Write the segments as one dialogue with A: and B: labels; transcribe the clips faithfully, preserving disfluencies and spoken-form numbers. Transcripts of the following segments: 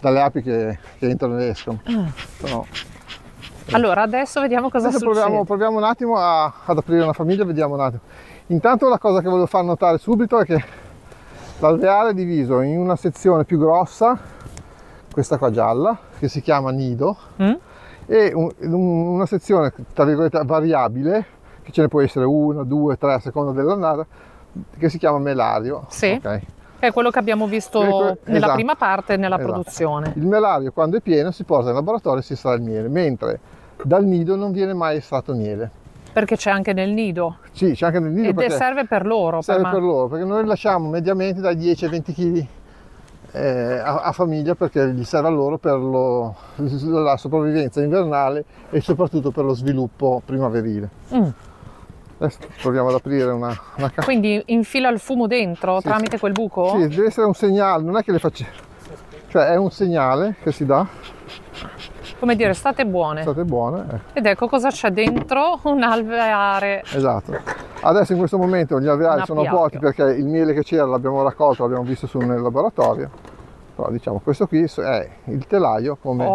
A: dalle api che, che entrano e escono.
B: Ah.
A: Sono,
B: Allora, adesso vediamo cosa
A: adesso
B: succede.
A: proviamo, proviamo un attimo a, ad aprire una famiglia, vediamo un attimo. Intanto la cosa che volevo far notare subito è che l'alveare è diviso in una sezione più grossa, questa qua gialla, che si chiama nido,
B: Mm?
A: e un, una sezione, tra virgolette, variabile, che ce ne può essere una, due, tre a seconda dell'annata, che si chiama melario.
B: Sì.
A: Okay.
B: È quello che abbiamo visto
A: Que-
B: nella
A: esatto.
B: prima parte, nella
A: Esatto.
B: produzione.
A: Il melario, quando è pieno, si porta in laboratorio e si estrae il miele, mentre dal nido non viene mai estratto miele.
B: Perché c'è anche nel nido.
A: Sì, c'è anche nel nido,
B: Ed è-
A: perché
B: serve per loro.
A: serve
B: per
A: per
B: ma-
A: loro, perché noi lasciamo mediamente dai dieci ai venti chili eh, a, a famiglia, perché gli serve a loro per lo- la sopravvivenza invernale e soprattutto per lo sviluppo primaverile.
B: Mm.
A: Adesso proviamo ad aprire una, una ca-
B: Quindi infila il fumo dentro
A: Sì,
B: tramite
A: sì.
B: quel buco?
A: Sì, deve essere un segnale, non è che le faccia, cioè è un segnale che si dà,
B: Come dire, state buone.
A: state buone. eh.
B: Ed ecco cosa c'è dentro un alveare.
A: Esatto. Adesso in questo momento gli alveari
B: Un
A: sono
B: appiaio.
A: vuoti perché il miele che c'era l'abbiamo raccolto, l'abbiamo visto su nel laboratorio. Però diciamo questo qui è il telaio come,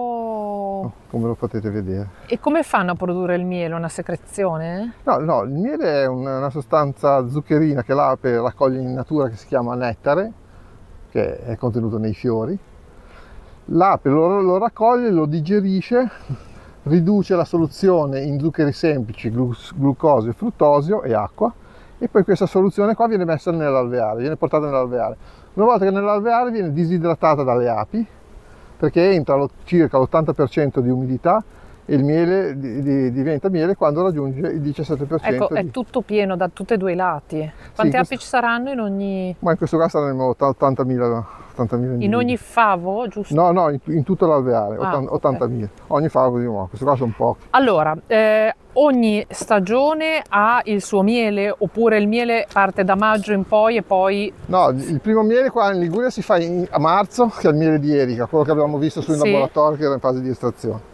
B: Oh!
A: come lo potete vedere.
B: E come fanno a produrre il miele? Una secrezione?
A: No, no, il miele è una, una sostanza zuccherina che l'ape raccoglie in natura, che si chiama nettare, che è contenuto nei fiori. L'ape lo, lo raccoglie, lo digerisce, riduce la soluzione in zuccheri semplici, glu- glucosio, fruttosio e acqua, e poi questa soluzione qua viene messa nell'alveare, viene portata nell'alveare. Una volta che nell'alveare viene disidratata dalle api, perché entra lo- circa l'ottanta per cento di umidità e il miele di- di- diventa miele quando raggiunge il diciassette per cento.
B: Ecco, è
A: di...
B: tutto pieno da tutti e due i lati. Quante
A: questo-
B: api ci saranno in ogni,
A: Ma in questo caso saranno ottantamila, ottantamila
B: in
A: individui.
B: ogni favo, giusto?
A: No, no, in, in tutto l'alveare,
B: Ah,
A: ottan-
B: ok.
A: ottantamila. Ogni favo di nuovo, in questo caso sono pochi.
B: Allora, eh, ogni stagione ha il suo miele oppure il miele parte da maggio in poi e poi...
A: No, il primo miele qua in Liguria si fa in- a marzo, che è il miele di Erica, quello che abbiamo visto sul
B: Sì.
A: laboratorio che era in fase di estrazione.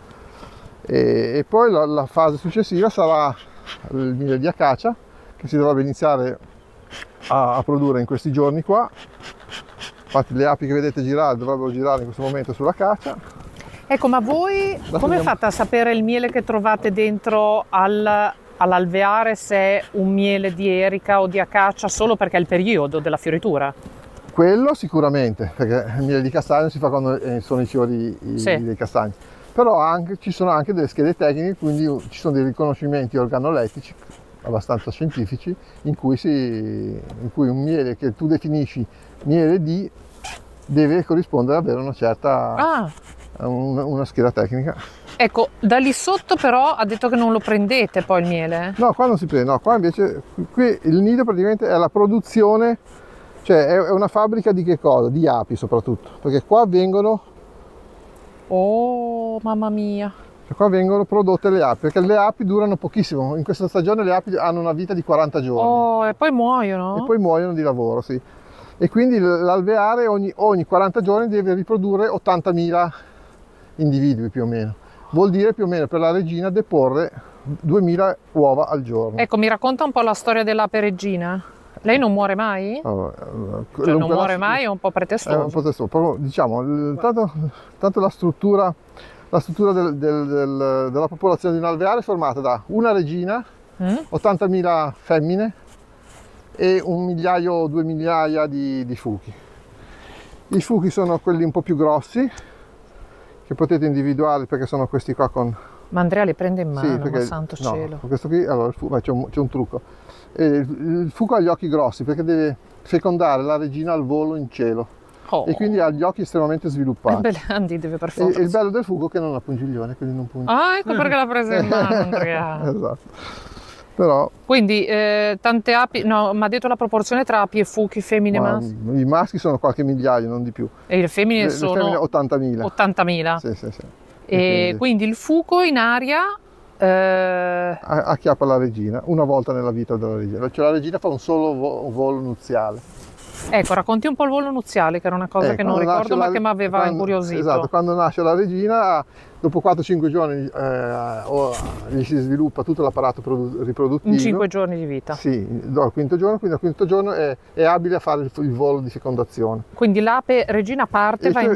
A: E, e poi la, la fase successiva sarà il miele di Acacia, che si dovrebbe iniziare a, a produrre in questi giorni qua. Infatti le api che vedete girare dovrebbero girare in questo momento sull'Acacia.
B: Ecco, ma voi come
A: vediamo.
B: fate a sapere il miele che trovate dentro al, all'alveare se è un miele di erica o di acacia solo perché è il periodo della fioritura?
A: Quello sicuramente, perché il miele di castagno si fa quando eh, sono i fiori i-
B: Sì.
A: dei castagni. Però anche, ci sono anche delle schede tecniche, quindi ci sono dei riconoscimenti organolettici abbastanza scientifici in cui, si, in cui un miele che tu definisci miele di deve corrispondere ad avere una certa
B: Ah,
A: un- una scheda tecnica.
B: ecco, da lì sotto però ha detto che non lo prendete poi il miele?
A: No, qua non si prende, no, qua invece qui il nido praticamente è la produzione, cioè è è una fabbrica di che cosa? Di api soprattutto, perché qua vengono
B: Oh, mamma mia.
A: Cioè, qua vengono prodotte le api, perché le api durano pochissimo. In questa stagione le api hanno una vita di quaranta giorni
B: Oh, e poi muoiono?
A: e poi muoiono di lavoro, sì. E quindi l- l'alveare ogni, ogni quaranta giorni deve riprodurre ottantamila individui più o meno. Vuol dire più o meno per la regina deporre duemila uova al giorno.
B: Ecco, mi racconta un po' la storia dell'ape regina? Lei non muore mai?
A: Allora, allora,
B: Cioè, non
A: dunque,
B: muore
A: la-
B: mai, è un po'
A: È
B: pretestuoso.
A: un po' testo, proprio, diciamo, il- tanto, tanto la struttura, la struttura del- del- del- della popolazione di un alveare è formata da una regina,
B: Mm?
A: ottantamila femmine e un migliaio o due migliaia di, di fuchi. I fuchi sono quelli un po' più grossi, che potete individuare perché sono questi qua con...
B: Ma Andrea li prende in mano,
A: Sì, perché-
B: ma santo
A: no,
B: cielo.
A: questo qui, allora, il fu- beh, c'è, un, c'è un trucco. Eh, il, il fuco ha gli occhi grossi perché deve fecondare la regina al volo in cielo.
B: Oh.
A: E quindi ha gli occhi estremamente sviluppati.
B: Beh, Andy deve per
A: E,
B: forza.
A: e il bello del fuco è che non ha pungiglione, quindi non punge.
B: Ah, ecco perché l'ha presa in mano Andrea.
A: Esatto. Però
B: Quindi eh, tante api, no, mi ha detto la proporzione tra api e fuchi, femmine e
A: ma,
B: maschi.
A: i maschi sono qualche migliaio, non di più.
B: E le femmine
A: Le, le
B: sono
A: femmine ottantamila.
B: ottantamila.
A: Sì, sì, sì.
B: E quindi il fuco in aria, eh,
A: A- acchiappa la regina una volta nella vita della regina. Cioè la regina fa un solo vo- volo nuziale.
B: ecco, racconti un po' il volo nuziale, che era una cosa
A: Eh,
B: che non
A: quando
B: ricordo
A: nasce
B: ma
A: la-
B: che mi aveva
A: quando-
B: incuriosito.
A: Esatto, quando nasce la regina, dopo quattro cinque giorni eh, o- gli si sviluppa tutto l'apparato produ- riproduttivo.
B: In cinque giorni di vita.
A: Sì, dal quinto giorno, quindi al quinto giorno è, è abile a fare il, il volo di fecondazione.
B: Quindi l'ape regina parte,
A: E
B: va
A: il
B: in